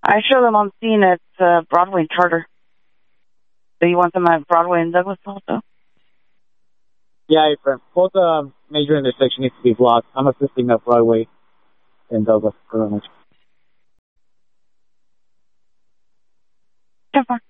I show them on scene at Broadway and Charter. So you want them at Broadway and Douglas also? Yeah, both major intersections need to be blocked. I'm assisting at Broadway and Douglas currently. Come on.